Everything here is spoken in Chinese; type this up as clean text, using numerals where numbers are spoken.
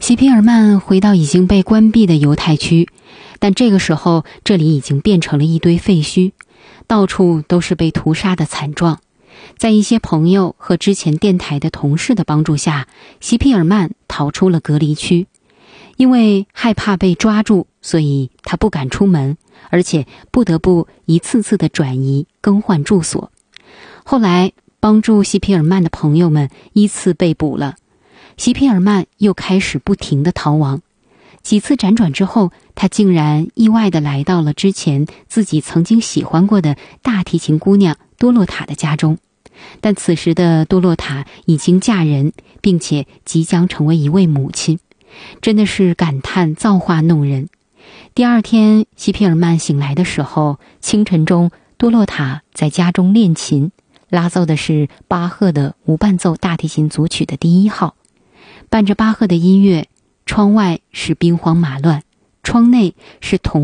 席皮尔曼回到已经被关闭的犹太区，但这个时候这里已经变成了一堆废墟，到处都是被屠杀的惨状。在一些朋友和之前电台的同事的帮助下，席皮尔曼逃出了隔离区。因为害怕被抓住，所以他不敢出门，而且不得不一次次的转移更换住所。后来帮助席皮尔曼的朋友们依次被捕了，席皮尔曼又开始不停地逃亡。几次辗转之后，他竟然意外地来到了之前自己曾经喜欢过的大提琴姑娘多洛塔的家中。但此时的多洛塔已经嫁人，并且即将成为一位母亲，真的是感叹造化弄人。第二天，席皮尔曼醒来的时候，清晨中多洛塔在家中练琴，拉奏的是巴赫的无伴奏大提琴组曲的第1号。伴着巴赫的音乐，窗外是兵荒马乱，窗内是